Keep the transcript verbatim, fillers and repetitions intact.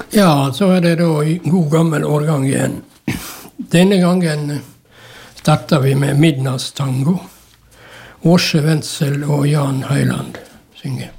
Ja, så er det da i god gammel årgang igjen. Denne gangen starter vi med midnattstango. Åse Wendsel og Jan Høyland synger.